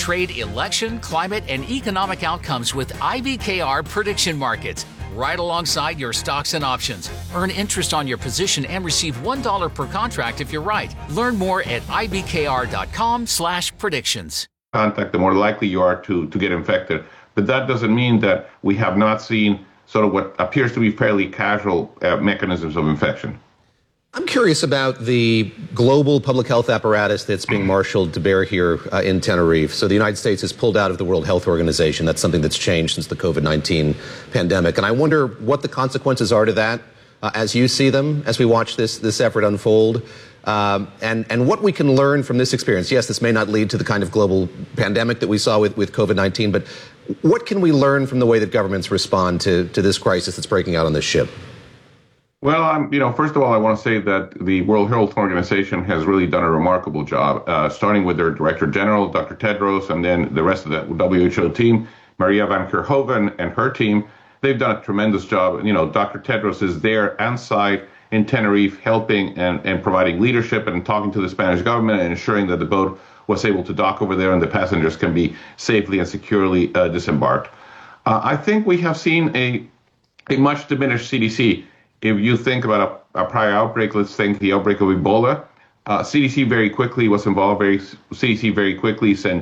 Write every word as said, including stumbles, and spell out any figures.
trade, election, climate, and economic outcomes with I B K R prediction markets, right alongside your stocks and options. Earn interest on your position and receive one dollar per contract if you're right. Learn more at ibkr.com slash predictions. Contact, the more likely you are to, to get infected. But that doesn't mean that we have not seen sort of what appears to be fairly casual uh, mechanisms of infection. I'm curious about the global public health apparatus that's being marshaled to bear here uh, in Tenerife. So the United States has pulled out of the World Health Organization. That's something that's changed since the COVID nineteen pandemic. And I wonder what the consequences are to that uh, as you see them, as we watch this, this effort unfold, um, and, and what we can learn from this experience. Yes, this may not lead to the kind of global pandemic that we saw with, with COVID nineteen, but what can we learn from the way that governments respond to, to this crisis that's breaking out on this ship? Well, I'm, you know, first of all, I want to say that the World Health Organization has really done a remarkable job, uh, starting with their Director General, Doctor Tedros, and then the rest of the W H O team, Maria Van Kerkhove and her team. They've done a tremendous job. You know, Doctor Tedros is there on site in Tenerife, helping and, and providing leadership and talking to the Spanish government and ensuring that the boat was able to dock over there and the passengers can be safely and securely uh, disembarked. Uh, I think we have seen a, a much diminished C D C. If you think about a, a prior outbreak, let's think the outbreak of Ebola, uh, C D C very quickly was involved. Very C D C very quickly sent